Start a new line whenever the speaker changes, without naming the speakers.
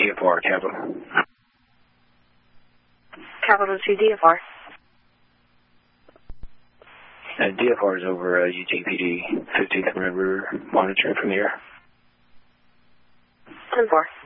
DFR, capital.
Capital to DFR.
DFR is over UTPD 15th November, monitoring from the air.
10-4.